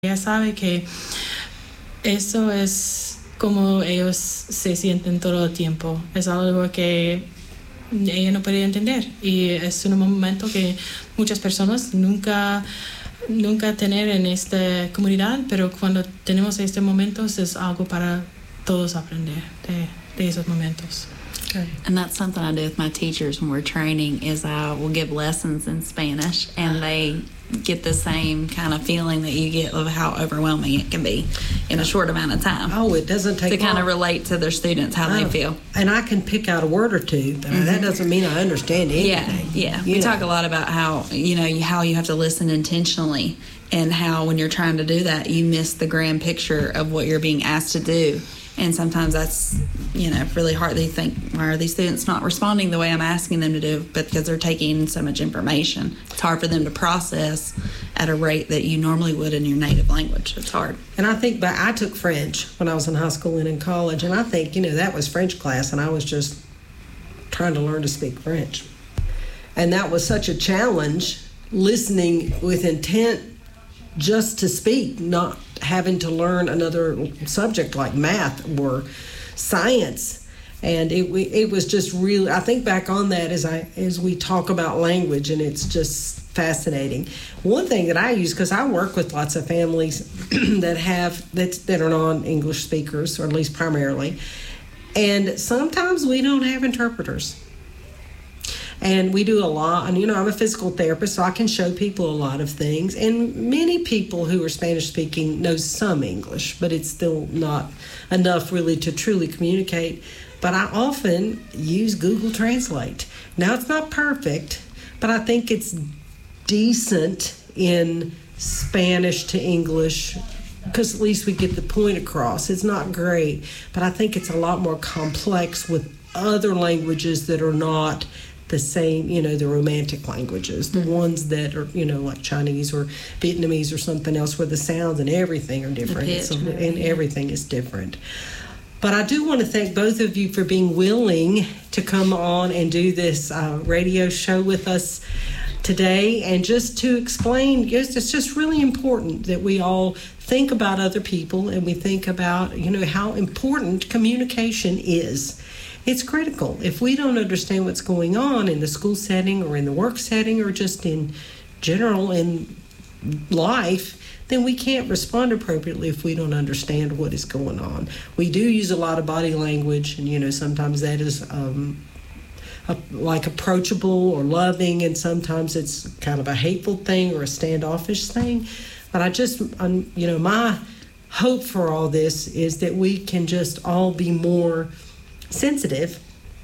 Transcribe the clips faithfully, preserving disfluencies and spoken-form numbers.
Ella sabe que eso es como ellos se sienten todo el tiempo. Es algo que ella no puede entender y es un momento que muchas personas nunca nunca tener en esta comunidad, pero cuando tenemos estos momentos es algo para todos aprender de, de esos momentos. Okay. And that's something I do with my teachers when we're training is I will give lessons in Spanish and they get the same kind of feeling that you get of how overwhelming it can be in a short amount of time. Oh, it doesn't take to long. kind of relate to their students how oh. they feel. And I can pick out a word or two, but mm-hmm. that doesn't mean I understand anything. Yeah, yeah. You we know. talk a lot about how you know how you have to listen intentionally, and how when you're trying to do that, you miss the grand picture of what you're being asked to do. And sometimes that's, you know, really hard. They think, why are these students not responding the way I'm asking them to do? But because they're taking in so much information, it's hard for them to process at a rate that you normally would in your native language. It's hard. And I think, but I took French when I was in high school and in college, and I think, you know, that was French class, and I was just trying to learn to speak French. And that was such a challenge, listening with intent just to speak, not having to learn another subject like math or science. And it it was just really, I think back on that as I as we talk about language, and it's just fascinating. One thing that I use, because I work with lots of families that have that that are non-English speakers, or at least primarily, and sometimes we don't have interpreters. And we do a lot, and you know, I'm a physical therapist, so I can show people a lot of things. And many people who are Spanish speaking know some English, but it's still not enough really to truly communicate. But I often use Google Translate. Now, it's not perfect, but I think it's decent in Spanish to English, because at least we get the point across. It's not great, but I think it's a lot more complex with other languages that are not the same, you know, the romantic languages, the ones that are, you know, like Chinese or Vietnamese or something else, where the sounds and everything are different, pitch, so, right, and yeah. everything is different. But I do want to thank both of you for being willing to come on and do this uh, radio show with us today, and just to explain, yes, it's just really important that we all think about other people, and we think about, you know, how important communication is. It's critical. If we don't understand what's going on in the school setting or in the work setting or just in general in life, then we can't respond appropriately if we don't understand what is going on. We do use a lot of body language, and, you know, sometimes that is um, a, like approachable or loving, and sometimes it's kind of a hateful thing or a standoffish thing. But I just, um, you know, my hope for all this is that we can just all be more sensitive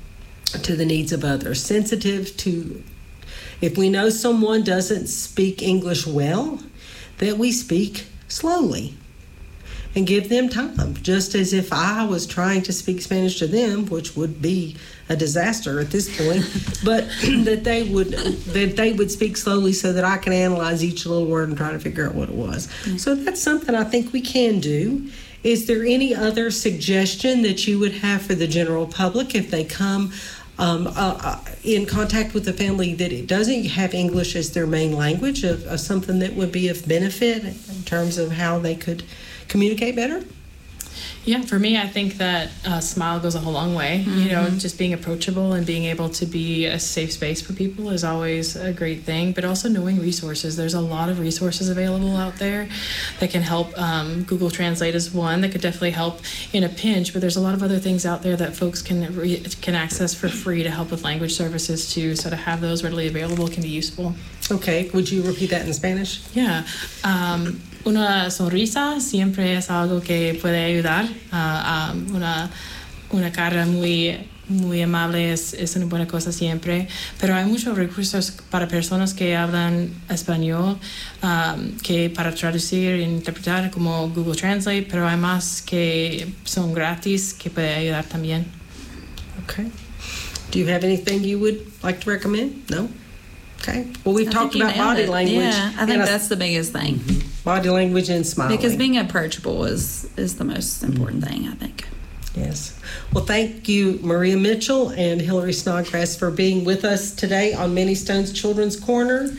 to the needs of others, sensitive to, if we know someone doesn't speak English well, that we speak slowly and give them time, just as if I was trying to speak Spanish to them, which would be a disaster at this point, but that they would that they would speak slowly so that I can analyze each little word and try to figure out what it was. Mm-hmm. So that's something I think we can do. Is there any other suggestion that you would have for the general public if they come um, uh, in contact with a family that it doesn't have English as their main language, of, of something that would be of benefit in terms of how they could communicate better? Yeah, for me, I think that a smile goes a whole long way. Mm-hmm. You know, just being approachable and being able to be a safe space for people is always a great thing, but also knowing resources. There's a lot of resources available out there that can help. Um, Google Translate is one that could definitely help in a pinch, but there's a lot of other things out there that folks can re- can access for free to help with language services too, so to have those readily available can be useful. Okay, would you repeat that in Spanish? Yeah. Um, Una sonrisa siempre es algo que puede ayudar. Uh, um, una, una cara muy, muy amable es, es una buena cosa siempre. Pero hay muchos recursos para personas que hablan español, um, que para traducir e interpretar, como Google Translate, pero hay más que son gratis que puede ayudar también. Okay. Do you have anything you would like to recommend? No? Okay. Well, we've I talked about body it. language. Yeah, I think that's the biggest thing. Mm-hmm. Body language and smiling. Because being approachable is, is the most important mm-hmm. thing, I think. Yes. Well, thank you, Maria Mitchell and Hillary Snodgrass, for being with us today on Many Stones Children's Corner.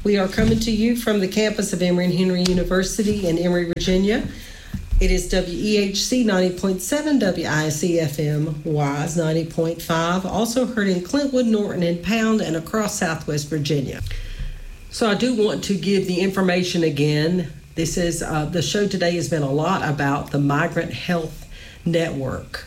We are coming to you from the campus of Emory and Henry University in Emory, Virginia. It is W E H C ninety point seven, W I S E F M Wise ninety point five, also heard in Clintwood, Norton, and Pound, and across Southwest Virginia. So I do want to give the information again. This is uh, the show today has been a lot about the Migrant Health Network,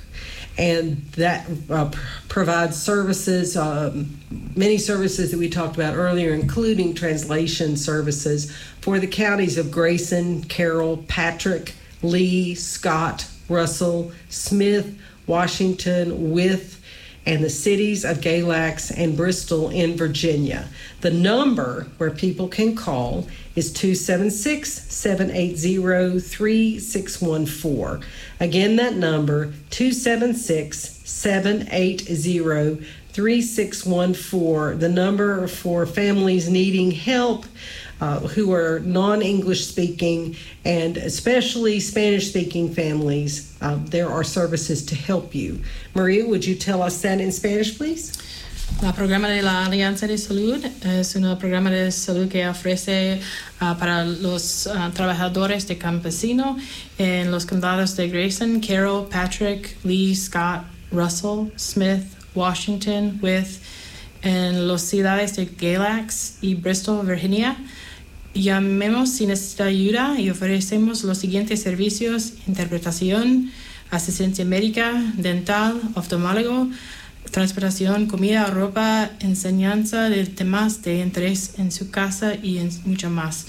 and that uh, pr- provides services, um, many services that we talked about earlier, including translation services for the counties of Grayson, Carroll, Patrick, Lee, Scott, Russell, Smith, Washington, Wythe, and the cities of Galax and Bristol in Virginia. The number where people can call is two seven six, seven eight zero, three six one four. Again, that number, two seven six, seven eight zero, three six one four. The number for families needing help uh, who are non-English speaking, and especially Spanish-speaking families. Uh, there are services to help you. Maria, would you tell us that in Spanish, please? El programa de la Alianza de Salud es un programa de salud que ofrece uh, para los uh, trabajadores de campesino en los condados de Grayson, Carroll, Patrick, Lee, Scott, Russell, Smith, Washington, Wythe, en las ciudades de Galax y Bristol, Virginia. Llamemos si necesita ayuda y ofrecemos los siguientes servicios: interpretación, asistencia médica, dental, oftalmólogo, transportación, comida, ropa, enseñanza de temas de interés en su casa y en mucho más.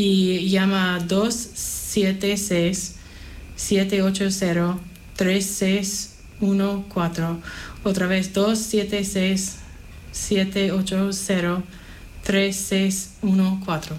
Y llama dos siete seis, siete ocho cero, tres seis uno cuatro. Otra vez dos siete seis, siete ocho cero, tres seis uno cuatro.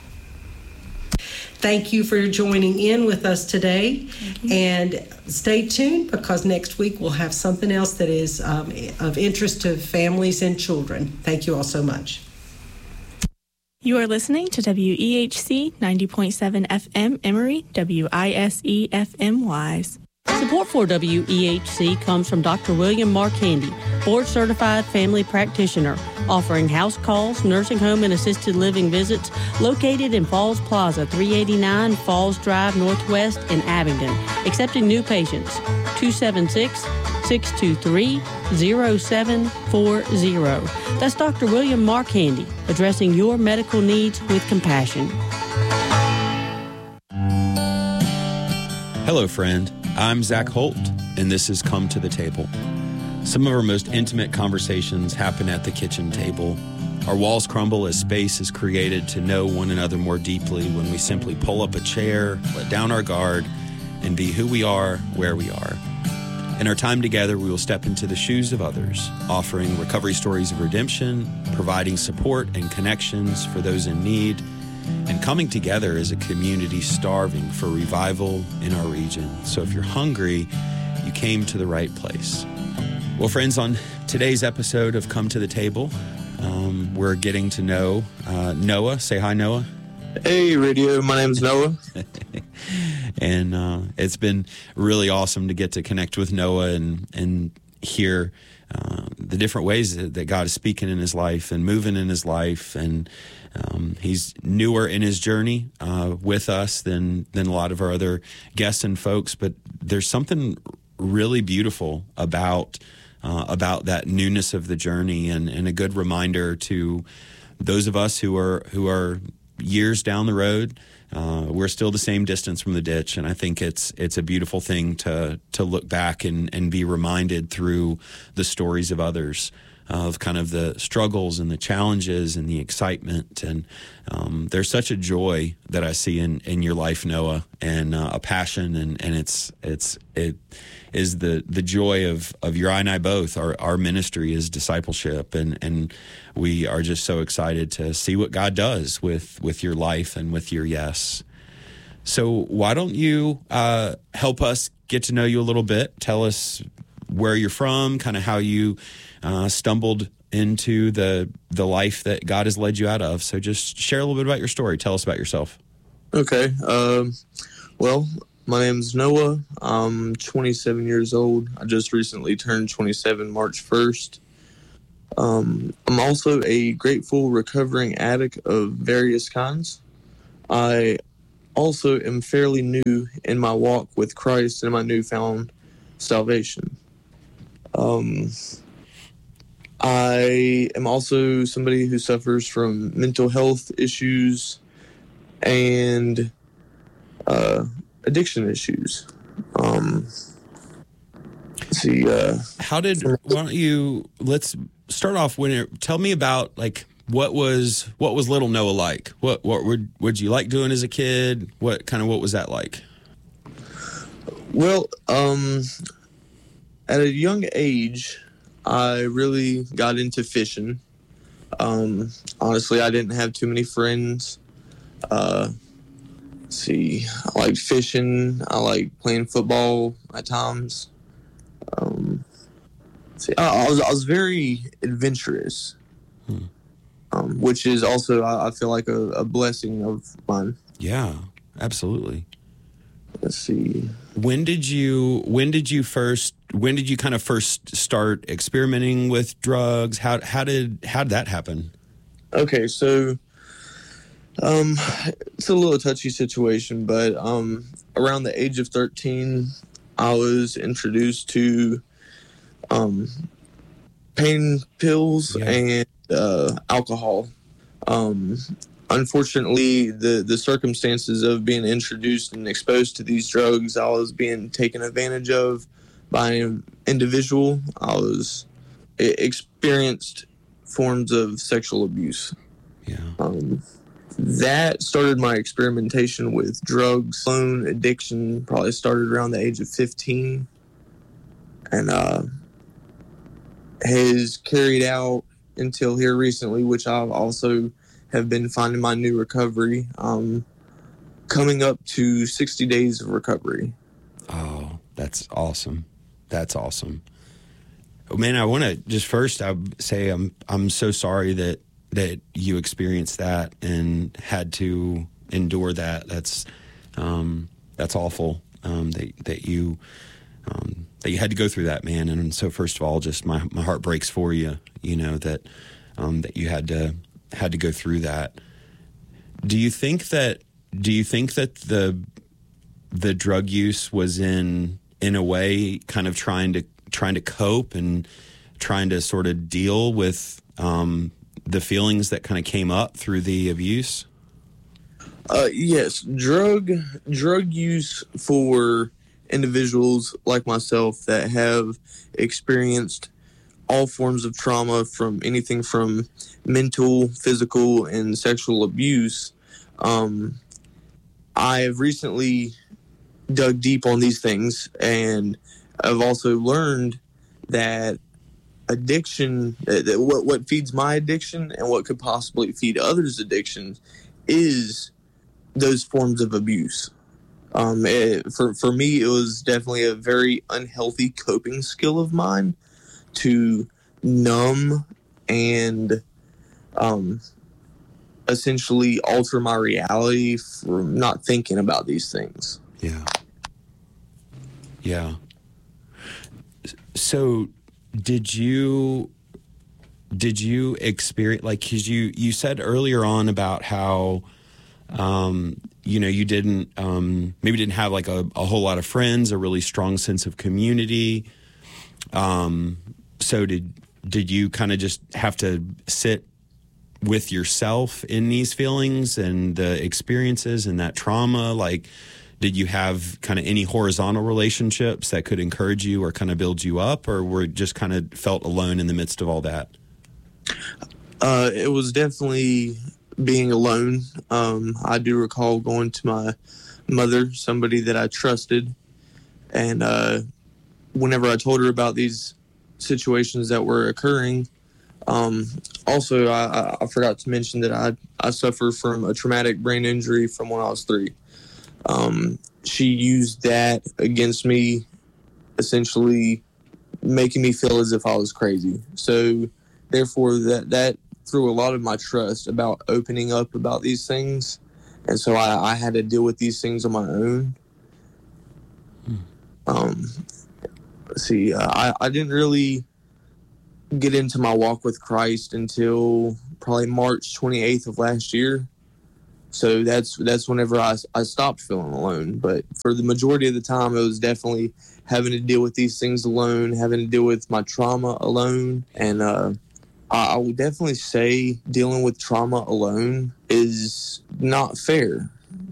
Thank you for joining in with us today, and stay tuned because next week we'll have something else that is um, of interest to families and children. Thank you all so much. You are listening to W E H C ninety point seven F M Emory, W I S E F M Wise. Support for W E H C comes from Doctor William Marcandy, board-certified family practitioner, offering house calls, nursing home and assisted living visits, located in Falls Plaza, three eighty-nine Falls Drive Northwest in Abingdon, accepting new patients. two seven six, six two three, zero seven four zero. That's Doctor William Marcandy, addressing your medical needs with compassion. Hello, friend. I'm Zach Holt, and this is Come to the Table. Some of our most intimate conversations happen at the kitchen table. Our walls crumble as space is created to know one another more deeply when we simply pull up a chair, let down our guard, and be who we are, where we are. In our time together, we will step into the shoes of others, offering recovery stories of redemption, providing support and connections for those in need, and coming together as a community starving for revival in our region. So if you're hungry, you came to the right place. Well, friends, on today's episode of Come to the Table, um, we're getting to know uh, Noah. Say hi, Noah. Hey, radio. My name's Noah. And uh, it's been really awesome to get to connect with Noah and, and hear uh, the different ways that, that God is speaking in his life and moving in his life. And um, he's newer in his journey uh, with us than, than a lot of our other guests and folks. But there's something really beautiful about uh, about that newness of the journey, and, and a good reminder to those of us who are who are years down the road. Uh, we're still the same distance from the ditch, and I think it's it's a beautiful thing to to look back and, and be reminded through the stories of others of kind of the struggles and the challenges and the excitement. And um, there's such a joy that I see in, in your life, Noah, and uh, a passion, and, and it's it's it is the the joy of of your I and I both. Our our ministry is discipleship, and and we are just so excited to see what God does with with your life and with your yes. So why don't you uh, help us get to know you a little bit? Tell us where you're from, kind of how you uh, stumbled into the the life that God has led you out of. So just share a little bit about your story. Tell us about yourself. Okay. Um, well, my name's Noah. I'm twenty-seven years old. I just recently turned twenty-seven March first. Um, I'm also a grateful recovering addict of various kinds. I also am fairly new in my walk with Christ and my newfound salvation. Um, I am also somebody who suffers from mental health issues and uh, addiction issues. Um, let's see. Uh, How did? Why don't you? Let's start off. When it, tell me about like what was what was little Noah like? What what would would you like doing as a kid? What kind of what was that like? Well, um, at a young age, I really got into fishing. Um, honestly, I didn't have too many friends. Uh, let's see, I liked fishing. I liked playing football at times. Um, let's see, I, I was I was very adventurous, hmm. um, which is also I, I feel like a, a blessing of mine. Yeah, absolutely. Let's see. When did you when did you first when did you kind of first start experimenting with drugs? How how did how did that happen? Okay, so um it's a little touchy situation, but um around the age of thirteen I was introduced to um pain pills yeah. and uh alcohol. Um Unfortunately, the, the circumstances of being introduced and exposed to these drugs, I was being taken advantage of by an individual. I was experienced forms of sexual abuse. Yeah. Um, that started my experimentation with drugs. Alone addiction probably started around the age of fifteen, and uh, has carried out until here recently, which I've also have been finding my new recovery, um, coming up to sixty days of recovery. Oh, that's awesome. That's awesome. Oh, man, I want to just first I say I'm I'm so sorry that that you experienced that and had to endure that. That's um, that's awful. Um, that that you um, that you had to go through that, man. And so first of all, just my, my heart breaks for you. You know that um, that you had to. had to go through that. Do you think that do you think that the the drug use was in in a way kind of trying to trying to cope and trying to sort of deal with um, the feelings that kind of came up through the abuse? Uh, yes, drug drug use for individuals like myself that have experienced all forms of trauma, from anything from mental, physical, and sexual abuse. Um, I have recently dug deep on these things, and I've also learned that addiction, that what, what feeds my addiction and what could possibly feed others' addiction is those forms of abuse. Um, it, for, for me, it was definitely a very unhealthy coping skill of mine to numb and um, essentially alter my reality from not thinking about these things. Yeah. Yeah. So did you did you experience, like, because you, you said earlier on about how, um, you know, you didn't, um, maybe didn't have like a, a whole lot of friends, a really strong sense of community. Um, so did, did you kind of just have to sit with yourself in these feelings and the experiences and that trauma? Like, did you have kind of any horizontal relationships that could encourage you or kind of build you up, or were just kind of felt alone in the midst of all that? Uh, it was definitely being alone. Um, I do recall going to my mother, somebody that I trusted, and uh, whenever I told her about these situations that were occurring, um, also I, I forgot to mention that I I suffer from a traumatic brain injury from when I was three. Um, she used that against me, essentially making me feel as if I was crazy. So therefore that that threw a lot of my trust about opening up about these things, and so I, I had to deal with these things on my own. Hmm. Um, let's see, uh, I, I didn't really get into my walk with Christ until probably March twenty-eighth of last year. So that's that's whenever I, I stopped feeling alone. But for the majority of the time, it was definitely having to deal with these things alone, having to deal with my trauma alone. And uh, I, I would definitely say dealing with trauma alone is not fair.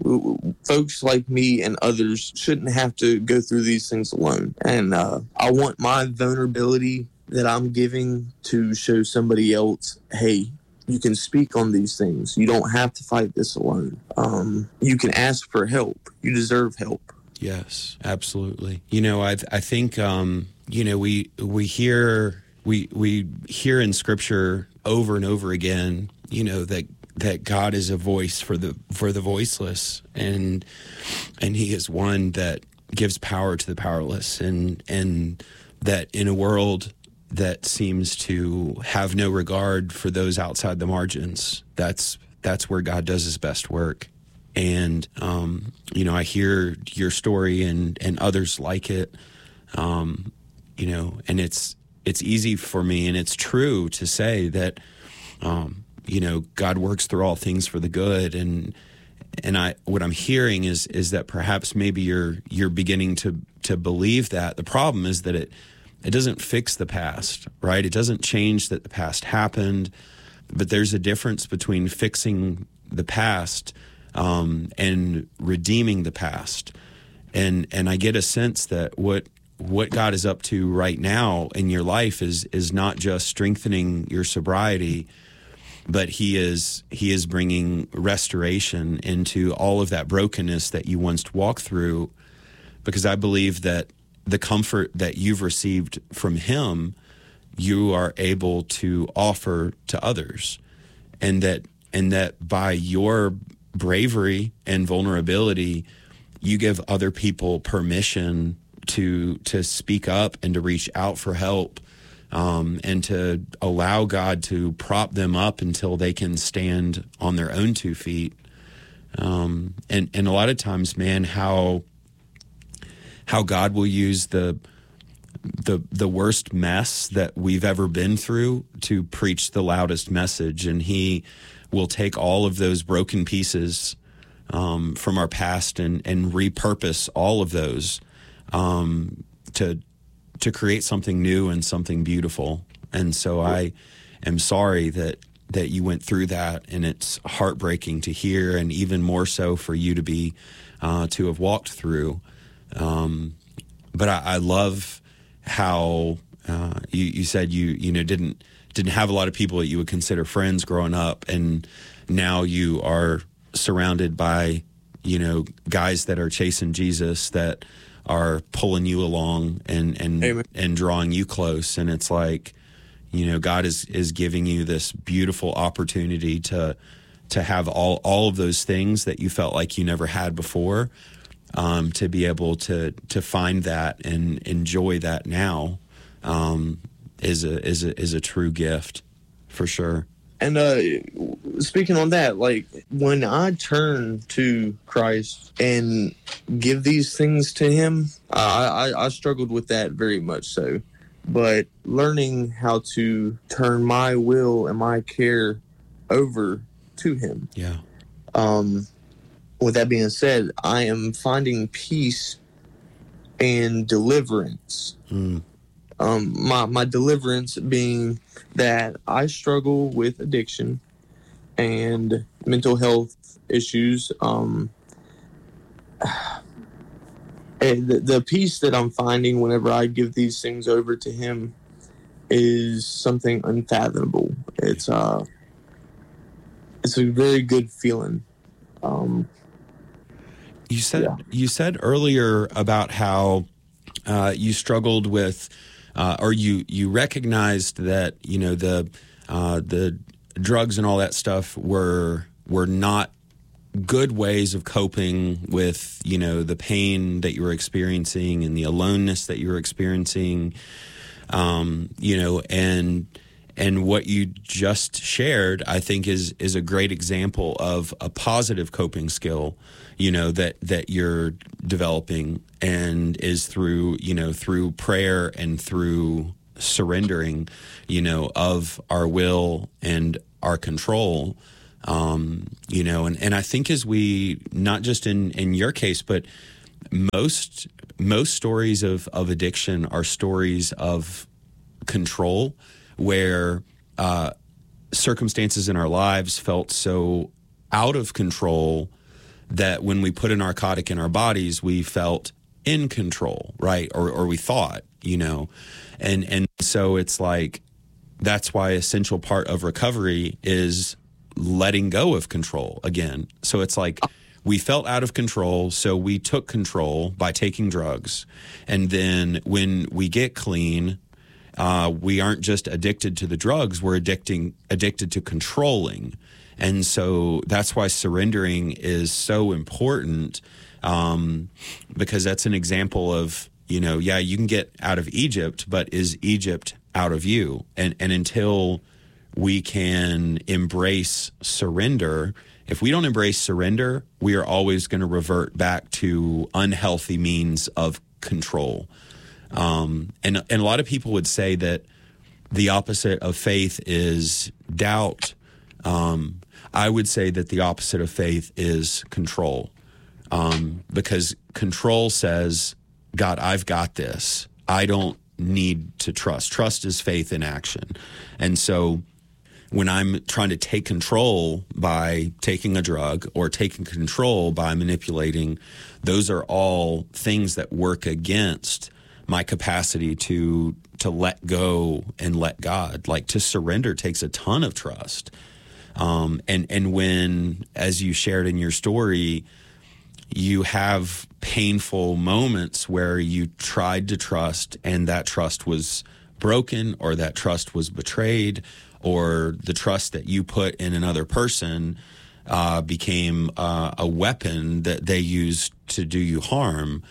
Folks like me and others shouldn't have to go through these things alone. And uh, I want my vulnerability that I'm giving to show somebody else, hey, you can speak on these things. You don't have to fight this alone. Um, you can ask for help. You deserve help. Yes, absolutely. You know, I I think um, you know we we hear we we hear in Scripture over and over again, you know, that that God is a voice for the for the voiceless, and and He is one that gives power to the powerless, and and that in a world that seems to have no regard for those outside the margins, that's that's where God does His best work. And um, you know, I hear your story and and others like it, um, you know, and it's it's easy for me, and it's true to say that um, you know, God works through all things for the good, and and I what I'm hearing is is that perhaps maybe you're you're beginning to to believe that. The problem is that it It doesn't fix the past, right? It doesn't change that the past happened, but there's a difference between fixing the past um, and redeeming the past. And and I get a sense that what what God is up to right now in your life is is not just strengthening your sobriety, but He is He is bringing restoration into all of that brokenness that you once walked through, because I believe that the comfort that you've received from Him, you are able to offer to others, and that and that by your bravery and vulnerability, you give other people permission to to speak up and to reach out for help, um, and to allow God to prop them up until they can stand on their own two feet. Um, and and a lot of times, man, how. how God will use the the the worst mess that we've ever been through to preach the loudest message, and He will take all of those broken pieces um, from our past and and repurpose all of those um, to to create something new and something beautiful. And so I am sorry that that you went through that, and it's heartbreaking to hear, and even more so for you to be uh, to have walked through. Um, but I, I love how uh, you, you said you you know didn't didn't have a lot of people that you would consider friends growing up, and now you are surrounded by you know guys that are chasing Jesus, that are pulling you along and and Amen. and drawing you close, and it's like you know God is is giving you this beautiful opportunity to to have all all of those things that you felt like you never had before. Um, to be able to to find that and enjoy that now um, is a is a is a true gift, for sure. And uh, speaking on that, like when I turn to Christ and give these things to Him, I, I, I struggled with that very much so. But learning how to turn my will and my care over to Him. Yeah. Um. With that being said, I am finding peace and deliverance. Mm. Um, my my deliverance being that I struggle with addiction and mental health issues. Um, and the, the peace that I'm finding whenever I give these things over to Him is something unfathomable. It's uh, it's a very good feeling. Um, You said yeah. you said earlier about how uh, you struggled with, uh, or you you recognized that you know the uh, the drugs and all that stuff were were not good ways of coping with you know the pain that you were experiencing and the aloneness that you were experiencing, um, you know, and and what you just shared, I think, is is a great example of a positive coping skill. You know, that, that you're developing, and is through, you know, through prayer and through surrendering, you know, of our will and our control. Um, you know, and, and I think as we, not just in, in your case, but most most stories of, of addiction are stories of control, where uh, circumstances in our lives felt so out of control that when we put a narcotic in our bodies, we felt in control, right? Or, or we thought, you know, and, and so it's like, that's why essential part of recovery is letting go of control again. So it's like, we felt out of control, so we took control by taking drugs. And then when we get clean, uh, we aren't just addicted to the drugs, we're addicting, addicted to controlling. And so that's why surrendering is so important, um, because that's an example of, you know, yeah, you can get out of Egypt, but is Egypt out of you? And, and until we can embrace surrender, if we don't embrace surrender, we are always going to revert back to unhealthy means of control. Um, and, and a lot of people would say that the opposite of faith is doubt. Um, I would say that the opposite of faith is control, um, because control says, God, I've got this. I don't need to trust. Trust is faith in action. And so when I'm trying to take control by taking a drug or taking control by manipulating, those are all things that work against my capacity to to let go and let God. Like, to surrender takes a ton of trust. Um, and, and when, as you shared in your story, you have painful moments where you tried to trust and that trust was broken, or that trust was betrayed, or the trust that you put in another person uh, became uh, a weapon that they used to do you harm.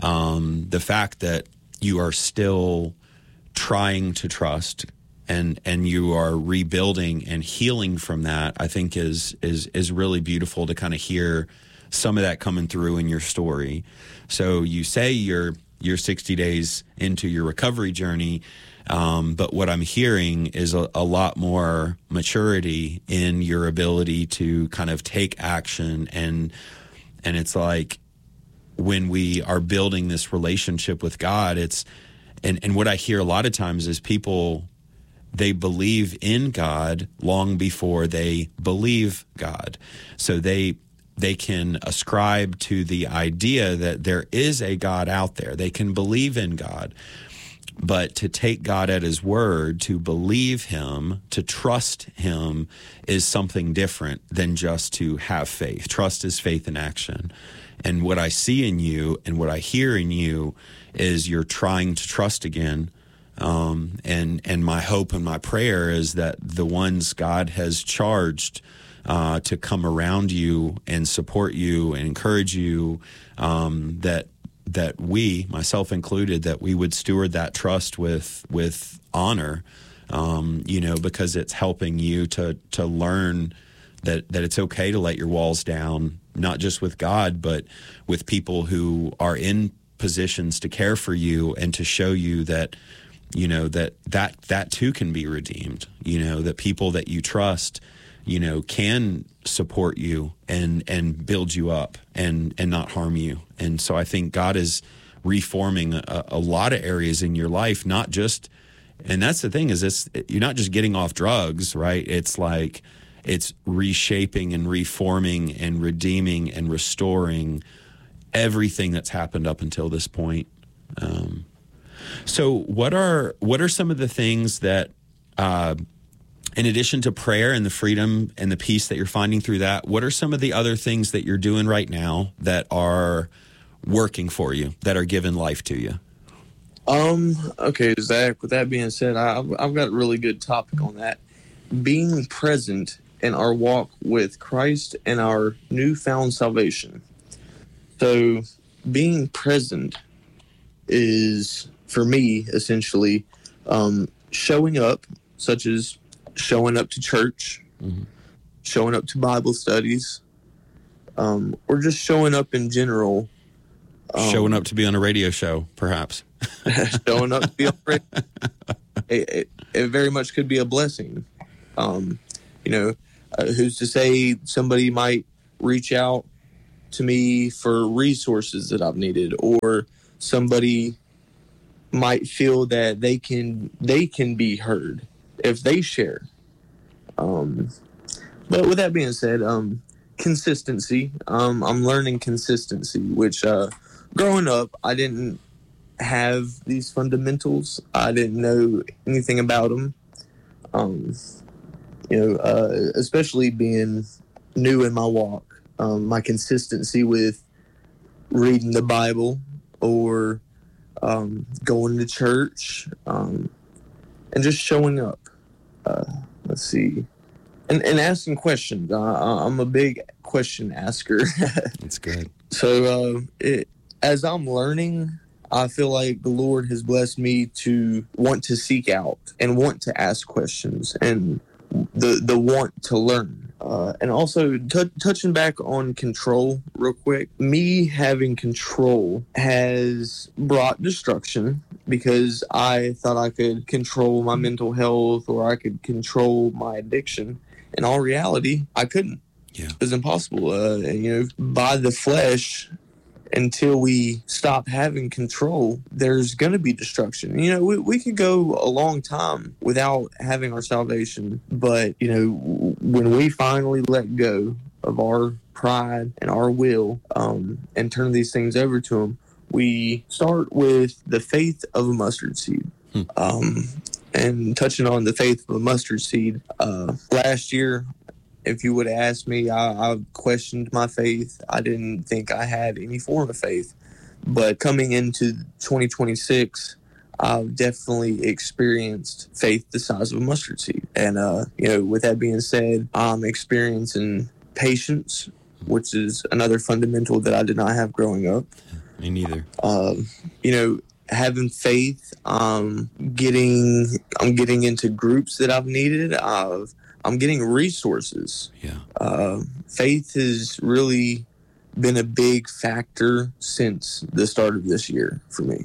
Um, the fact that you are still trying to trust and and you are rebuilding and healing from that, I think is is is really beautiful to kind of hear some of that coming through in your story. So you say you're you're sixty days into your recovery journey. Um, but what I'm hearing is a, a lot more maturity in your ability to kind of take action. And, and it's like, when we are building this relationship with God, it's, and, and what I hear a lot of times is people, they believe in God long before they believe God. So they, they can ascribe to the idea that there is a God out there. They can believe in God. But to take God at his word, to believe him, to trust him is something different than just to have faith. Trust is faith in action. And what I see in you and what I hear in you is you're trying to trust again. Um, and, and my hope and my prayer is that the ones God has charged uh, to come around you and support you and encourage you, um, that that we, myself included, that we would steward that trust with with honor, um, you know, because it's helping you to to learn that that it's okay to let your walls down, not just with God, but with people who are in positions to care for you and to show you that, you know, that that that too can be redeemed. You know, that people that you trust, you know, can support you and and build you up and and not harm you. And so I think God is reforming a, a lot of areas in your life, not just, and that's the thing is this, you're not just getting off drugs, right? It's like, it's reshaping and reforming and redeeming and restoring everything that's happened up until this point. Um, so what are, what are some of the things that, uh, in addition to prayer and the freedom and the peace that you're finding through that, what are some of the other things that you're doing right now that are working for you, that are giving life to you? Um, okay, Zach, with that being said, I've, I've got a really good topic on that. Being present in our walk with Christ and our newfound salvation. So being present is, for me, essentially, um, showing up, such as showing up to church, mm-hmm. showing up to Bible studies, um, or just showing up in general. Um, showing up to be on a radio show, perhaps. showing up to be on radio. it, it, it very much could be a blessing. Um, you know, uh, who's to say somebody might reach out to me for resources that I've needed, or somebody might feel that they can they can be heard if they share. Um, but with that being said, um, consistency. Um, I'm learning consistency, which uh, growing up, I didn't have these fundamentals. I didn't know anything about them. Um, you know, uh, especially being new in my walk. Um, my consistency with reading the Bible or um, going to church um, and just showing up. Uh, let's see. And, and asking questions. Uh, I'm a big question asker. That's good. So uh, it, as I'm learning, I feel like the Lord has blessed me to want to seek out and want to ask questions and the, the want to learn. Uh, and also t- touching back on control real quick, me having control has brought destruction because I thought I could control my mental health or I could control my addiction. In all reality, I couldn't. Yeah. It was impossible. Uh, and, you know, by the flesh, until we stop having control, there's going to be destruction. You know, we, we could go a long time without having our salvation, but, you know, when we finally let go of our pride and our will um, and turn these things over to Him, we start with the faith of a mustard seed. Hmm. Um, and touching on the faith of a mustard seed, uh, last year, if you would have asked me, I, I questioned my faith. I didn't think I had any form of faith. But coming into twenty twenty-six, I've definitely experienced faith the size of a mustard seed. And, uh, you know, with that being said, I'm experiencing patience, which is another fundamental that I did not have growing up. Me neither. Um, you know, having faith, um, getting, I'm getting into groups that I've needed. I've I'm getting resources. Yeah. Uh, faith has really been a big factor since the start of this year for me.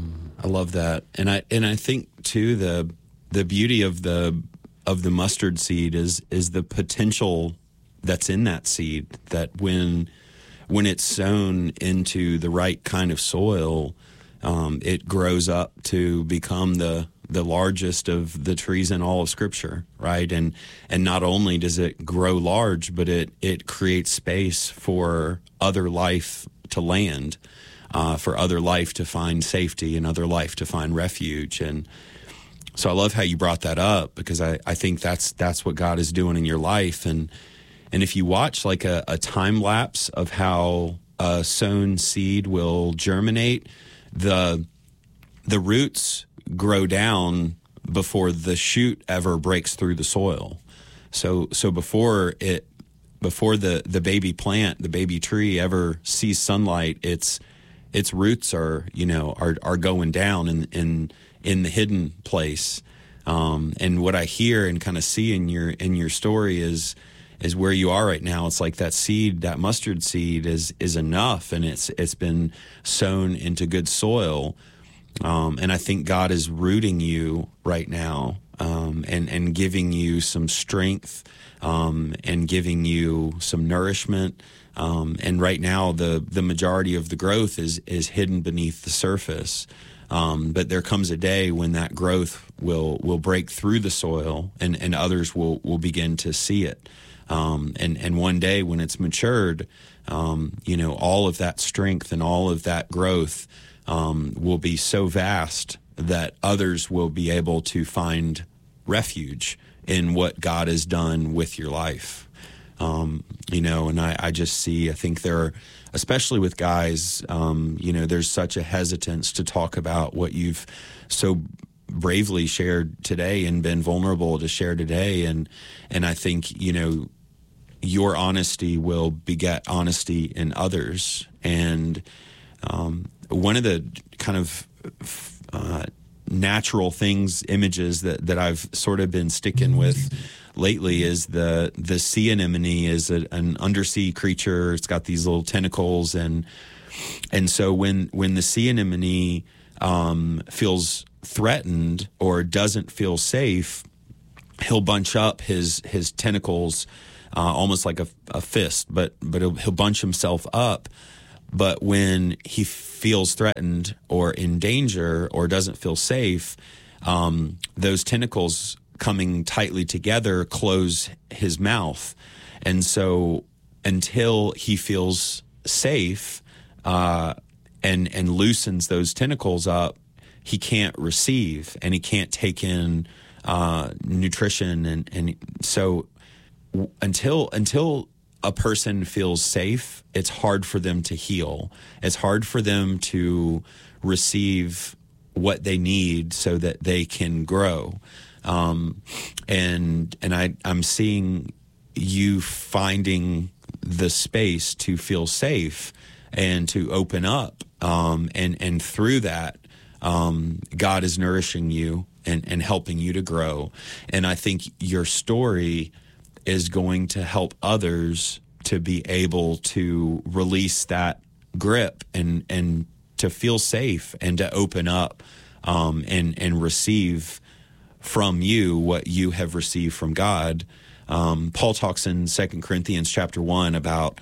I love that, and I and I think too the the beauty of the of the mustard seed is is the potential that's in that seed. That when when it's sown into the right kind of soil, um, it grows up to become the the largest of the trees in all of Scripture, right? And and not only does it grow large, but it it creates space for other life to land, uh, for other life to find safety and other life to find refuge. And so I love how you brought that up, because I, I think that's that's what God is doing in your life. And and if you watch like a, a time lapse of how a sown seed will germinate, the the roots grow down before the shoot ever breaks through the soil. So so before it before the, the baby plant, the baby tree ever sees sunlight, its its roots are, you know, are are going down in in, in the hidden place. Um, and what I hear and kind of see in your in your story is is where you are right now. It's like that seed, that mustard seed is is enough, and it's it's been sown into good soil. Um, and I think God is rooting you right now, um, and, and giving you some strength, um, and giving you some nourishment. Um, and right now, the, the majority of the growth is, is hidden beneath the surface. Um, but there comes a day when that growth will, will break through the soil, and, and others will, will begin to see it. Um, and, and one day when it's matured, um, you know, all of that strength and all of that growth Um, will be so vast that others will be able to find refuge in what God has done with your life. Um, you know, and I, I just see, I think there are, especially with guys, um, you know, there's such a hesitance to talk about what you've so bravely shared today and been vulnerable to share today. And, and I think, you know, your honesty will beget honesty in others. And, um, one of the kind of uh, natural things, images that, that I've sort of been sticking with lately is the the sea anemone is a, an undersea creature. It's got these little tentacles, and and so when when the sea anemone um, feels threatened or doesn't feel safe, he'll bunch up his his tentacles, uh, almost like a, a fist, but but he'll, he'll bunch himself up. But when he feels threatened or in danger or doesn't feel safe, um, those tentacles coming tightly together close his mouth. And so until he feels safe uh, and and loosens those tentacles up, he can't receive and he can't take in uh, nutrition. And, and so w- until until a person feels safe, it's hard for them to heal. It's hard for them to receive what they need so that they can grow. Um, and and I, I'm seeing you finding the space to feel safe and to open up. Um, and, and through that, um, God is nourishing you and, and helping you to grow. And I think your story is going to help others to be able to release that grip and, and to feel safe and to open up, um, and, and receive from you what you have received from God. Um, Paul talks in Second Corinthians chapter one about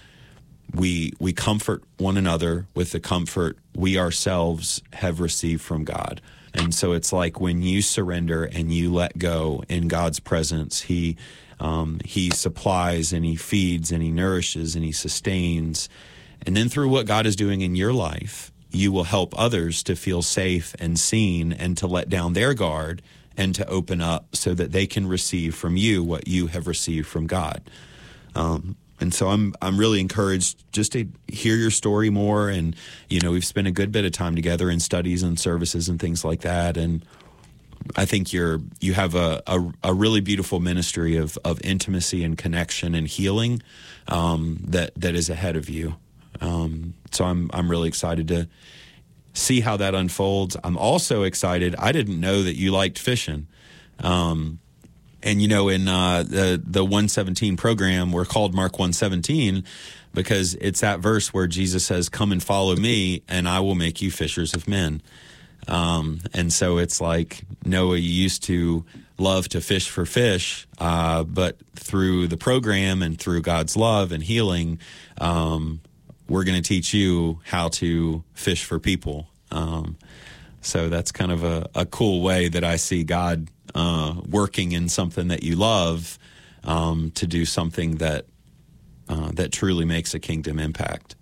we we comfort one another with the comfort we ourselves have received from God. And so it's like when you surrender and you let go in God's presence, he um, he supplies and he feeds and he nourishes and he sustains. And then through what God is doing in your life, you will help others to feel safe and seen and to let down their guard and to open up so that they can receive from you what you have received from God. Um, and so I'm I'm really encouraged just to hear your story more. And, you know, we've spent a good bit of time together in studies and services and things like that. And I think you're you have a, a, a really beautiful ministry of, of intimacy and connection and healing um, that that is ahead of you. Um, so I'm I'm really excited to see how that unfolds. I'm also excited. I didn't know that you liked fishing. Um, and, you know, in uh, the, the one seventeen program, we're called Mark one seventeen because it's that verse where Jesus says, come and follow me, and I will make you fishers of men. Um, and so it's like, Noah, you used to love to fish for fish, uh, but through the program and through God's love and healing, um, we're going to teach you how to fish for people. Um, so that's kind of a, a cool way that I see God uh, working in something that you love um, to do something that uh, that truly makes a kingdom impact.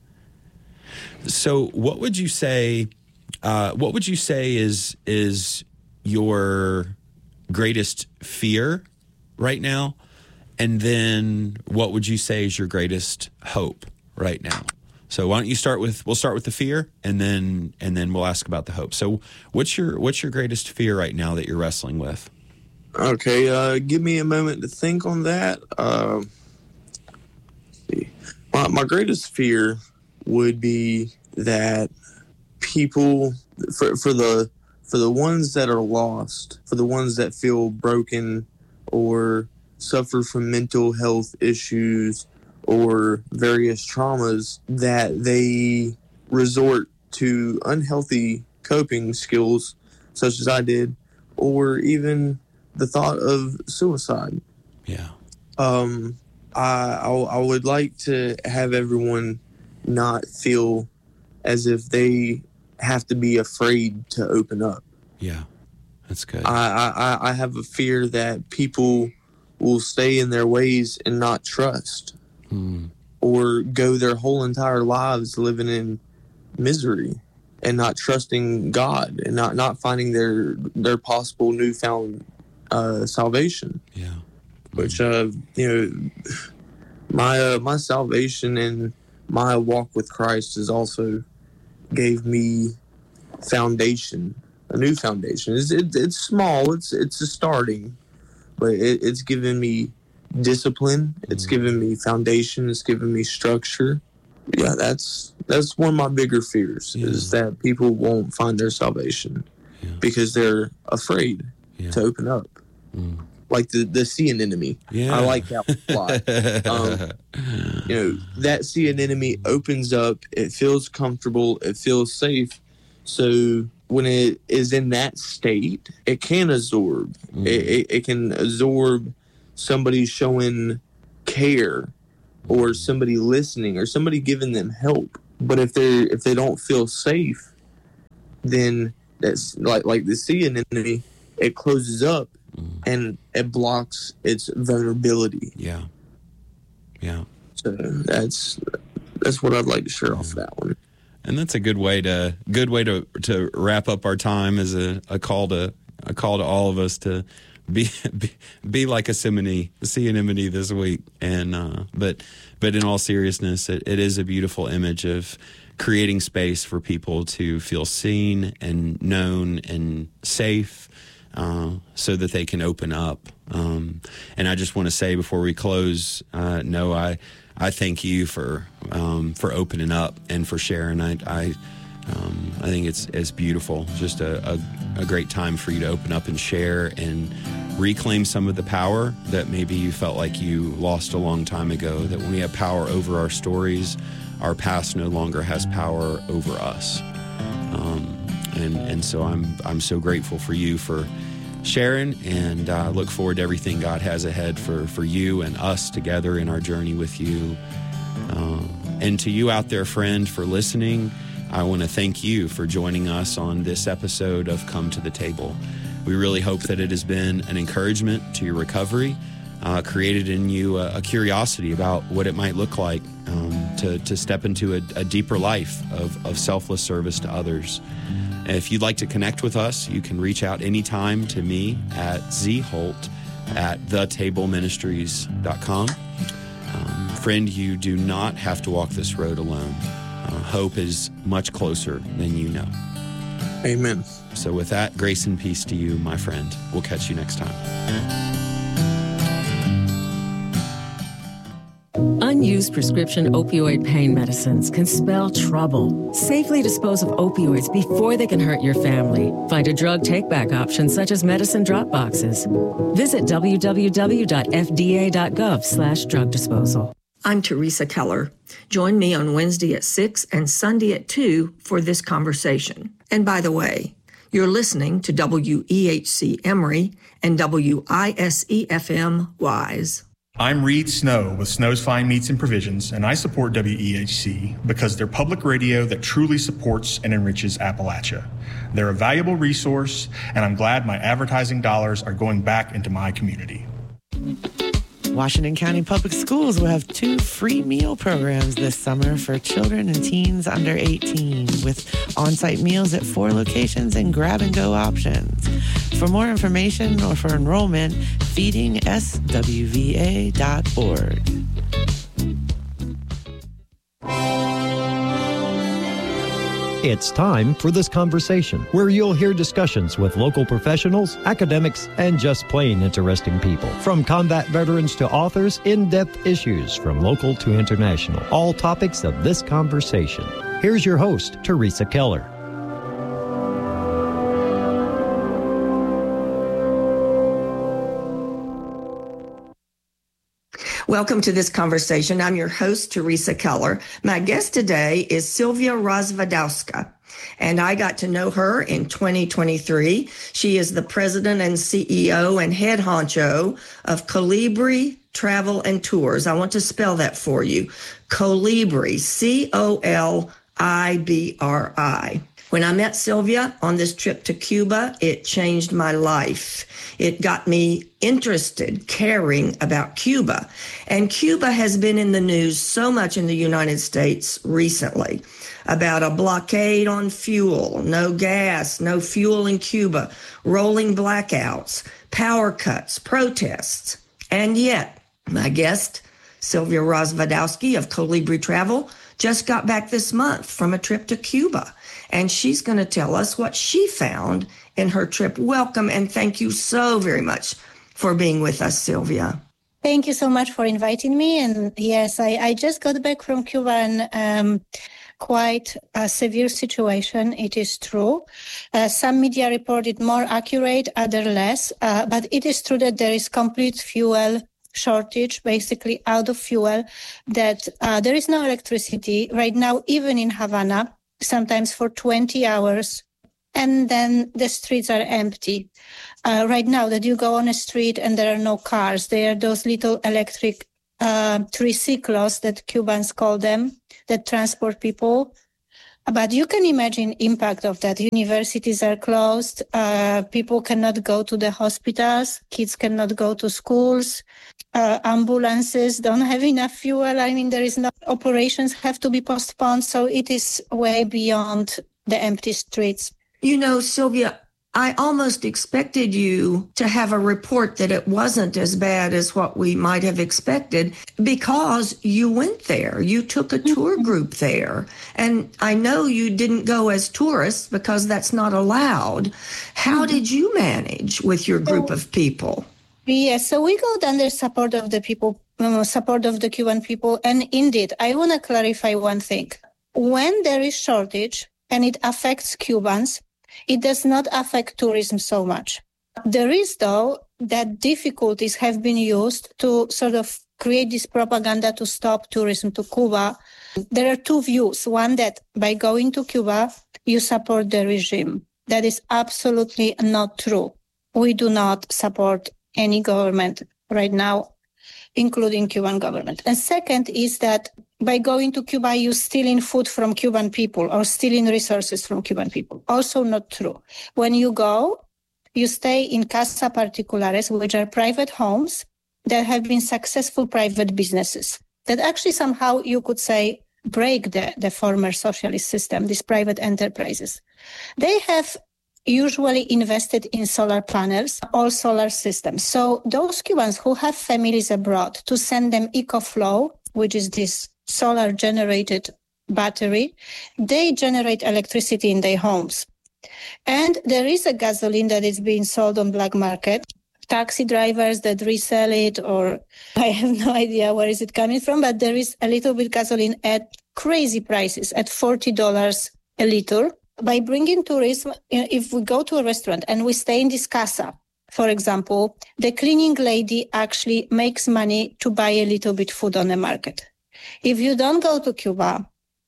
So, what would you say? Uh, what would you say is is your greatest fear right now, and then what would you say is your greatest hope right now? So why don't you start with, we'll start with the fear and then, and then we'll ask about the hope. So what's your, what's your greatest fear right now that you're wrestling with? Okay. Uh, give me a moment to think on that. Uh, let's see. My, my greatest fear would be that people, for, for the, for the ones that are lost, for the ones that feel broken or suffer from mental health issues or various traumas, that they resort to unhealthy coping skills such as I did, or even the thought of suicide. Yeah. Um, I, I, I would like to have everyone not feel as if they have to be afraid to open up. Yeah, that's good. I, I, I have a fear that people will stay in their ways and not trust. Hmm. Or go their whole entire lives living in misery and not trusting God and not, not finding their their possible newfound uh, salvation. Yeah, which uh, you know, my uh, my salvation and my walk with Christ has also gave me foundation, a new foundation. It's it, it's small. It's it's a starting, but it, it's given me discipline. It's mm. given me foundation. It's given me structure. Yeah, that's that's one of my bigger fears yeah. is that people won't find their salvation yeah. because they're afraid yeah. to open up. Mm. Like the, the sea anemone. Yeah. I like that one a lot. um, you know, that sea anemone opens up. It feels comfortable. It feels safe. So when it is in that state, it can absorb. Mm. It, it, it can absorb somebody showing care, or somebody listening, or somebody giving them help. But if they if they don't feel safe, then that's like like the sea anemone. It closes up, mm. and it blocks its vulnerability. Yeah, yeah. So that's that's what I'd like to share off of that one. And that's a good way to good way to to wrap up our time as a, a call to a call to all of us to be be, be like a simony, a sea anemone this week. And uh, but but in all seriousness, it, it is a beautiful image of creating space for people to feel seen and known and safe, uh, so that they can open up. Um, and I just want to say before we close, uh, no, I. I thank you for um, for opening up and for sharing. I I, um, I think it's it's beautiful. Just a, a, a great time for you to open up and share and reclaim some of the power that maybe you felt like you lost a long time ago. That when we have power over our stories, our past no longer has power over us. Um, and and so I'm I'm so grateful for you for sharing, and I uh, look forward to everything God has ahead for, for you and us together in our journey with you. Uh, and to you out there, friend, for listening, I want to thank you for joining us on this episode of Come to the Table. We really hope that it has been an encouragement to your recovery, uh, created in you a, a curiosity about what it might look like um, to, to step into a, a deeper life of, of selfless service to others. If you'd like to connect with us, you can reach out anytime to me at zholt at the table ministries dot com. Um, friend, you do not have to walk this road alone. Uh, hope is much closer than you know. Amen. So with that, grace and peace to you, my friend. We'll catch you next time. Unused prescription opioid pain medicines can spell trouble. Safely dispose of opioids before they can hurt your family. Find a drug take-back option such as medicine drop boxes. Visit w w w dot f d a dot gov slash drug disposal. I'm Teresa Keller. Join me on Wednesday at six and Sunday at two for this conversation. And by the way, you're listening to W E H C Emory and W I S E F M Wise. I'm Reed Snow with Snow's Fine Meats and Provisions, and I support W E H C because they're public radio that truly supports and enriches Appalachia. They're a valuable resource, and I'm glad my advertising dollars are going back into my community. Washington County Public Schools will have two free meal programs this summer for children and teens under eighteen, with on-site meals at four locations and grab-and-go options. For more information or for enrollment, feeding s w v a dot org. It's time for This Conversation, where you'll hear discussions with local professionals, academics, and just plain interesting people. From combat veterans to authors, in-depth issues from local to international. All topics of this conversation. Here's your host, Teresa Keller. Welcome to This Conversation. I'm your host, Teresa Keller. My guest today is Sylvia Rozwadowska, and I got to know her in twenty twenty-three. She is the president and C E O and head honcho of Colibri Travel and Tours. I want to spell that for you. Colibri, C O L I B R I. When I met Sylvia on this trip to Cuba, it changed my life. It got me interested, caring about Cuba. And Cuba has been in the news so much in the United States recently about a blockade on fuel, no gas, no fuel in Cuba, rolling blackouts, power cuts, protests. And yet, my guest, Sylvia Rozwadowska of Colibri Travel, just got back this month from a trip to Cuba. And she's going to tell us what she found in her trip. Welcome, and thank you so very much for being with us, Sylvia. Thank you so much for inviting me. And yes, I, I just got back from Cuba, and um, quite a severe situation. It is true. Uh, some media reported more accurate, other less. Uh, but it is true that there is complete fuel shortage, basically out of fuel, that uh, there is no electricity right now, even in Havana. Sometimes for twenty hours, and then the streets are empty. Uh, right now that you go on a street and there are no cars, there are those little electric uh, triciclos that Cubans call them, that transport people. But you can imagine impact of that. Universities are closed. Uh, people cannot go to the hospitals. Kids cannot go to schools. Uh, ambulances don't have enough fuel. I mean, there is no operations have to be postponed. So it is way beyond the empty streets. You know, Sylvia, I almost expected you to have a report that it wasn't as bad as what we might have expected because you went there. You took a tour group there. And I know you didn't go as tourists because that's not allowed. How did you manage with your group of people? Yes, so we got under support of the people, uh, support of the Cuban people. And indeed, I want to clarify one thing. When there is shortage and it affects Cubans, it does not affect tourism so much. There is, though, that difficulties have been used to sort of create this propaganda to stop tourism to Cuba. There are two views. One, that by going to Cuba, you support the regime. That is absolutely not true. We do not support any government right now, including Cuban government. And second is that by going to Cuba, you stealing food from Cuban people or stealing resources from Cuban people. Also not true. When you go, you stay in Casa Particulares, which are private homes that have been successful private businesses that actually somehow you could say break the, the former socialist system, these private enterprises. They have usually invested in solar panels, all solar systems. So those Cubans who have families abroad, to send them EcoFlow, which is this solar generated battery, they generate electricity in their homes. And there is a gasoline that is being sold on black market. Taxi drivers that resell it, or I have no idea where is it coming from, but there is a little bit gasoline at crazy prices, at forty dollars a liter. By bringing tourism, if we go to a restaurant and we stay in this casa, for example, the cleaning lady actually makes money to buy a little bit food on the market. If you don't go to Cuba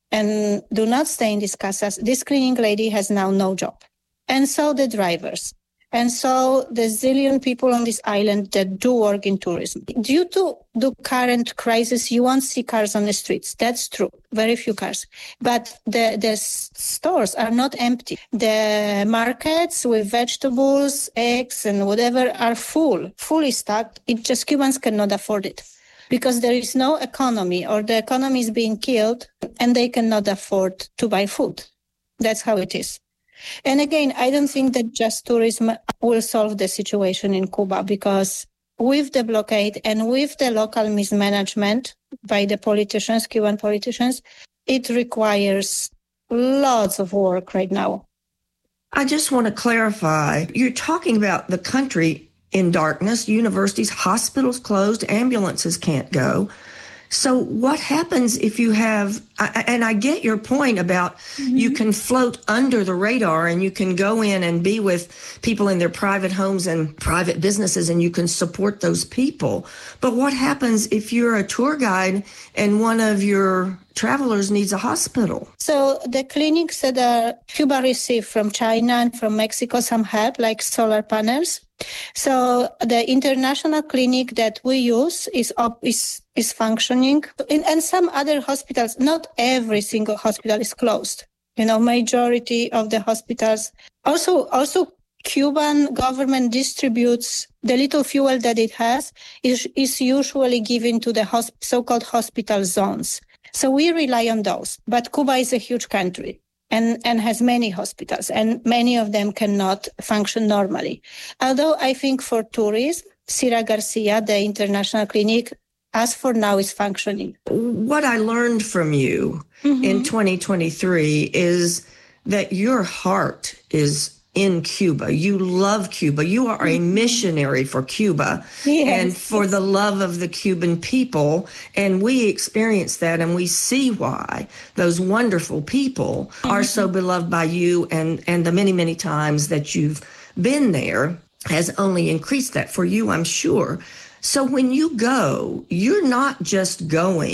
and do not stay in these casas, this cleaning lady has now no job. And so the drivers. And so the zillion people on this island that do work in tourism. Due to the current crisis, you won't see cars on the streets. That's true. Very few cars. But the, the stores are not empty. The markets with vegetables, eggs, and whatever are full, fully stocked. It just Cubans cannot afford it because there is no economy, or the economy is being killed and they cannot afford to buy food. That's how it is. And again, I don't think that just tourism will solve the situation in Cuba, because with the blockade and with the local mismanagement by the politicians, Cuban politicians, it requires lots of work right now. I just want to clarify, you're talking about the country in darkness, universities, hospitals closed, ambulances can't go. So what happens if you have, and I get your point about mm-hmm. you can float under the radar and you can go in and be with people in their private homes and private businesses and you can support those people. But what happens if you're a tour guide and one of your travelers needs a hospital? So the clinics that uh, Cuba received from China and from Mexico some help, like solar panels. So the international clinic that we use is up, is is functioning. In, and some other hospitals, not every single hospital is closed. You know, majority of the hospitals. Also, also Cuban government distributes the little fuel that it has is is usually given to the hosp- so-called hospital zones. So we rely on those. But Cuba is a huge country. And, and has many hospitals, and many of them cannot function normally. Although I think for tourism, Cira Garcia, the international clinic, as for now, is functioning. What I learned from you mm-hmm. in twenty twenty-three is that your heart is in Cuba. You love Cuba. You are a missionary for Cuba yes. and for the love of the Cuban people. And we experience that, and we see why those wonderful people mm-hmm. are so beloved by you, and, and the many, many times that you've been there has only increased that for you, I'm sure. So when you go, you're not just going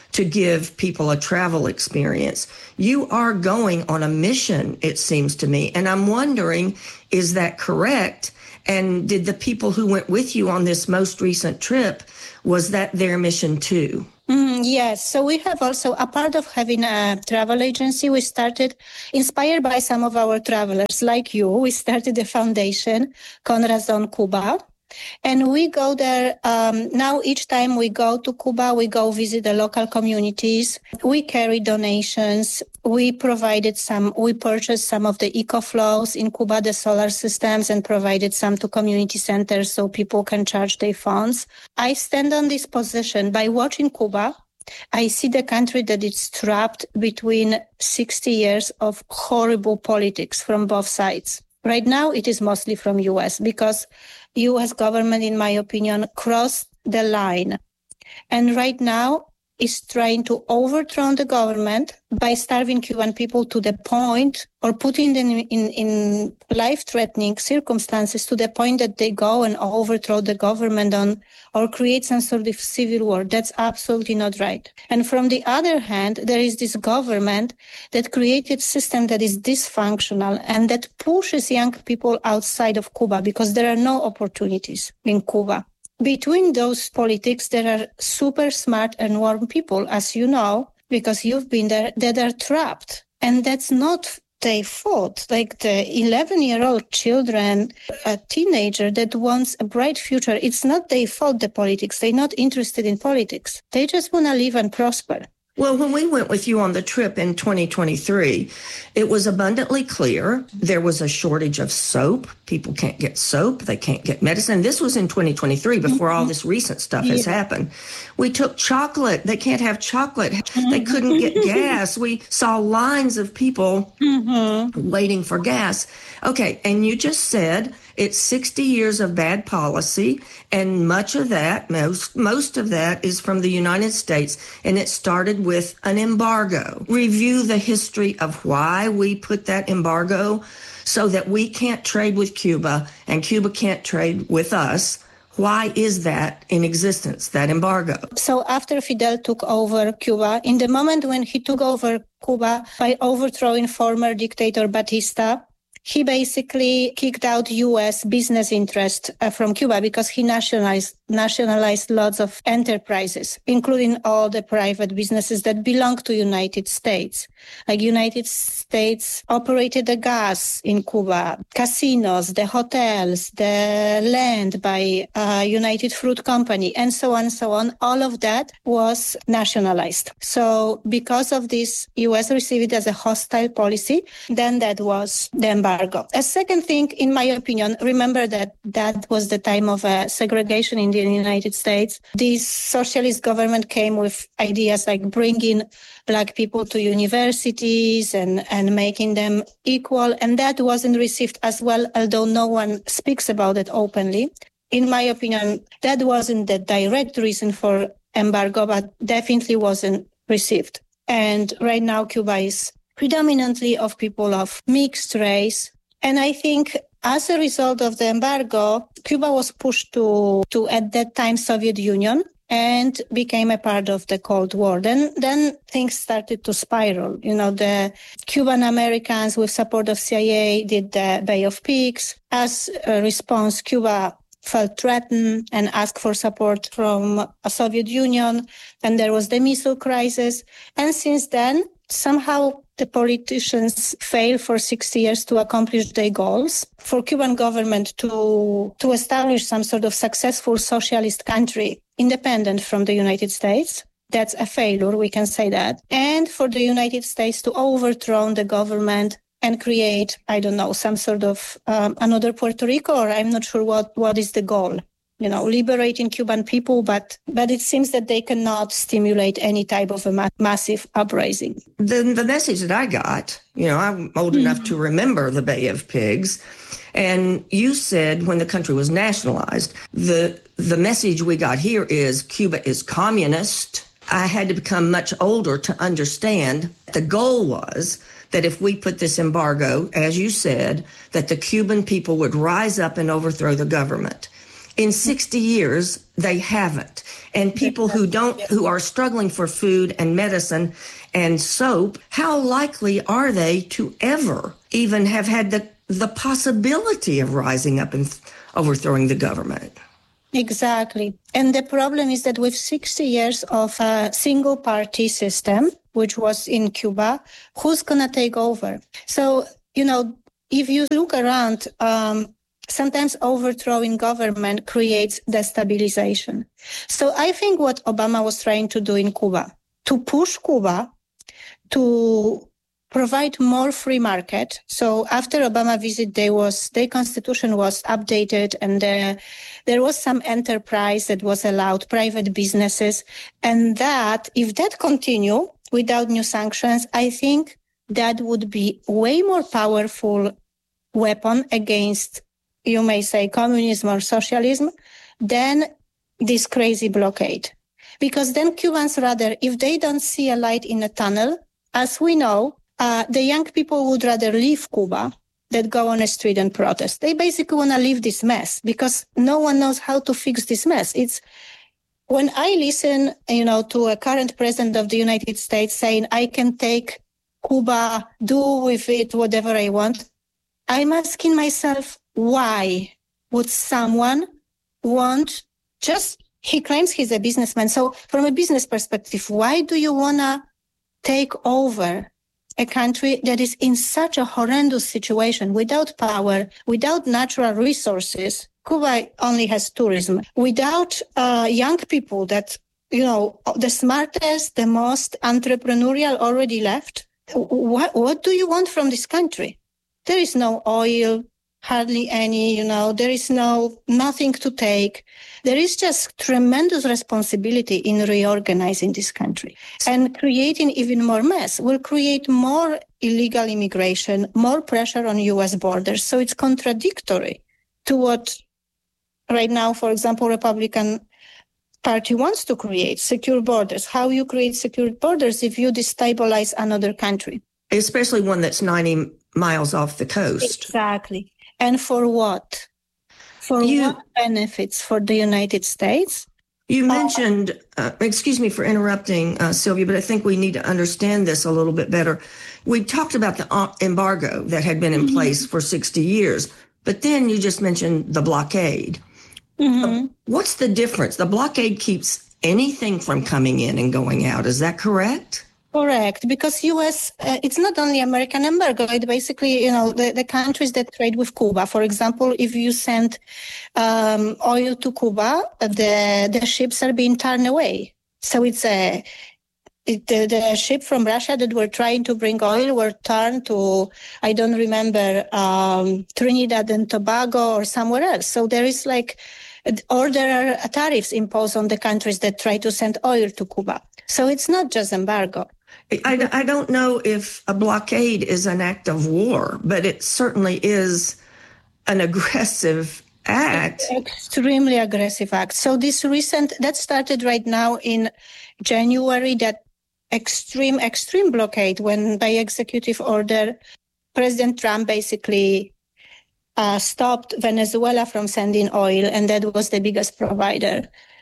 to give people a travel experience. You are going on a mission, it seems to me. And I'm wondering, is that correct? And did the people who went with you on this most recent trip, was that their mission too? Mm, yes. So we have also, a part of having a travel agency, we started, inspired by some of our travelers like you, we started a foundation, Corazon Cuba. And we go there, um, now each time we go to Cuba, we go visit the local communities. We carry donations. We provided some, we purchased some of the EcoFlows in Cuba, the solar systems, and provided some to community centers so people can charge their phones. I stand on this position by watching Cuba. I see the country that is trapped between sixty years of horrible politics from both sides. Right now, it is mostly from U S because U S government, in my opinion, crossed the line. And right now is trying to overthrow the government by starving Cuban people to the point, or putting them in, in, in life-threatening circumstances to the point that they go and overthrow the government on, or create some sort of civil war. That's absolutely not right. And from the other hand, there is this government that created a system that is dysfunctional and that pushes young people outside of Cuba because there are no opportunities in Cuba. Between those politics, there are super smart and warm people, as you know, because you've been there, that are trapped. And that's not their fault. Like the eleven-year-old children, a teenager that wants a bright future, it's not their fault, the politics. They're not interested in politics. They just want to live and prosper. Well, when we went with you on the trip in twenty twenty-three, it was abundantly clear there was a shortage of soap. People can't get soap. They can't get medicine. This was in twenty twenty-three, before all this recent stuff has Yeah. happened. We took chocolate. They can't have chocolate. They couldn't get gas. We saw lines of people waiting for gas. Okay, and you just said it's sixty years of bad policy, and much of that, most, most of that is from the United States, and it started with an embargo. Review the history of why we put that embargo so that we can't trade with Cuba and Cuba can't trade with us. Why is that in existence, that embargo? So after Fidel took over Cuba, in the moment when he took over Cuba by overthrowing former dictator Batista, he basically kicked out U S business interest uh, from Cuba because he nationalized nationalized lots of enterprises, including all the private businesses that belong to United States. Like United States operated the gas in Cuba, casinos, the hotels, the land by uh, United Fruit Company, and so on and so on. All of that was nationalized. So because of this, U S received it as a hostile policy. Then that was the embargo. A second thing, in my opinion, remember that that was the time of uh, segregation in the United States. This socialist government came with ideas like bringing Black people to universities and, and making them equal. And that wasn't received as well, although no one speaks about it openly. In my opinion, that wasn't the direct reason for embargo, but definitely wasn't received. And right now, Cuba is predominantly of people of mixed race. And I think as a result of the embargo, Cuba was pushed to, to at that time, Soviet Union, and became a part of the Cold War. Then, then things started to spiral. You know, the Cuban Americans with support of C I A did the Bay of Pigs. As a response, Cuba felt threatened and asked for support from a Soviet Union. And there was the missile crisis. And since then, somehow the politicians fail for sixty years to accomplish their goals. For Cuban government to, to establish some sort of successful socialist country independent from the United States, that's a failure, we can say that. And for the United States to overthrow the government and create, I don't know, some sort of um, another Puerto Rico, or I'm not sure what, what is the goal. You know, liberating Cuban people, but but it seems that they cannot stimulate any type of a ma- massive uprising. The, the message that I got, you know, I'm old mm-hmm. enough to remember the Bay of Pigs, and you said when the country was nationalized, the the message we got here is Cuba is communist. I had to become much older to understand the goal was that if we put this embargo, as you said, that the Cuban people would rise up and overthrow the government. In sixty years, they haven't. And people who don't, who are struggling for food and medicine and soap, how likely are they to ever even have had the, the possibility of rising up and th- overthrowing the government? Exactly. And the problem is that with sixty years of a single party system, which was in Cuba, who's going to take over? So, you know, if you look around, um, sometimes overthrowing government creates destabilization. So I think what Obama was trying to do in Cuba, to push Cuba to provide more free market. So after Obama visit, there was, their constitution was updated, and there, there was some enterprise that was allowed, private businesses. And that, if that continue without new sanctions, I think that would be way more powerful weapon against, you may say, communism or socialism than this crazy blockade. Because then Cubans rather, if they don't see a light in a tunnel, as we know, Uh, the young people would rather leave Cuba than go on a street and protest. They basically want to leave this mess because no one knows how to fix this mess. It's when I listen, you know, to a current president of the United States saying, I can take Cuba, do with it whatever I want. I'm asking myself, why would someone want just, he claims he's a businessman. So from a business perspective, why do you want to take over a country that is in such a horrendous situation, without power, without natural resources? Cuba only has tourism. Without uh, young people that, you know, the smartest, the most entrepreneurial already left. What, what do you want from this country? There is no oil, hardly any, you know, there is no, nothing to take. There is just tremendous responsibility in reorganizing this country, and creating even more mess will create more illegal immigration, more pressure on U S borders. So it's contradictory to what right now, for example, Republican Party wants to create, secure borders. How you create secure borders if you destabilize another country? Especially one that's ninety miles off the coast. Exactly. And for what? For you, what benefits for the United States? You mentioned, uh, excuse me for interrupting, uh, Sylvia, but I think we need to understand this a little bit better. We talked about the embargo that had been in mm-hmm. place for sixty years, but then you just mentioned the blockade. Mm-hmm. Uh, what's the difference? The blockade keeps anything from coming in and going out. Is that correct? Correct, because U S, uh, it's not only American embargo, it basically, you know, the, the countries that trade with Cuba. For example, if you send um, oil to Cuba, the the ships are being turned away. So it's a, it, the, the ship from Russia that were trying to bring oil were turned to, I don't remember, um, Trinidad and Tobago or somewhere else. So there is like, or there are tariffs imposed on the countries that try to send oil to Cuba. So it's not just embargo. I, I don't know if a blockade is an act of war, but it certainly is an aggressive act. Extremely aggressive act. So this recent, that started right now in January, that extreme, extreme blockade when by executive order, President Trump basically uh, stopped Venezuela from sending oil, and that was the biggest provider.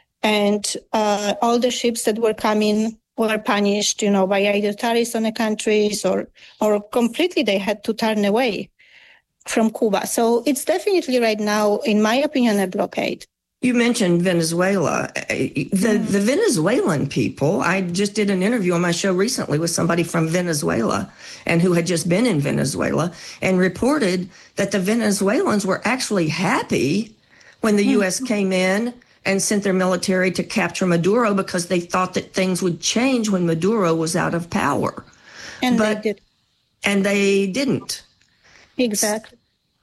And uh, all the ships that were coming were punished, you know, by either tariffs on the countries or, or completely they had to turn away from Cuba. So it's definitely right now, in my opinion, a blockade. You mentioned Venezuela. The, the Venezuelan people, I just did an interview on my show recently with somebody from Venezuela and who had just been in Venezuela and reported that the Venezuelans were actually happy when the U S came in and sent their military to capture Maduro because they thought that things would change when Maduro was out of power. And but, they did. And they didn't. Exactly.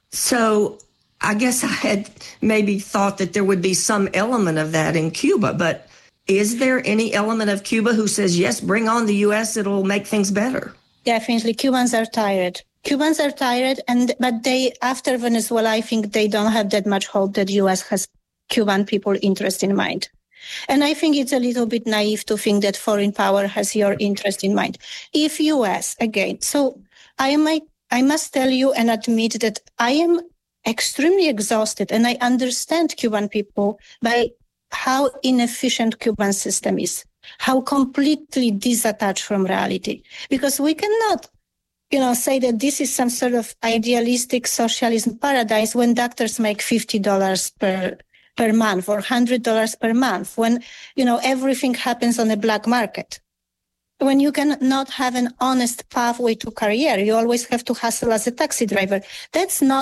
So I guess I had maybe thought that there would be some element of that in Cuba, but is there any element of Cuba who says, yes, bring on the U S, it'll make things better? Definitely. Cubans are tired. Cubans are tired, and but they, after Venezuela, I think they don't have that much hope that U S has Cuban people interest in mind. And I think it's a little bit naive to think that foreign power has your interest in mind. If U S, again, so I might, I must tell you and admit that I am extremely exhausted. And I understand Cuban people by how inefficient Cuban system is, how completely disattached from reality. Because we cannot, you know, say that this is some sort of idealistic socialism paradise when doctors make fifty dollars per per month or one hundred dollars per month, when, you know, everything happens on the black market. When you cannot have an honest pathway to career, you always have to hustle as a taxi driver. That's not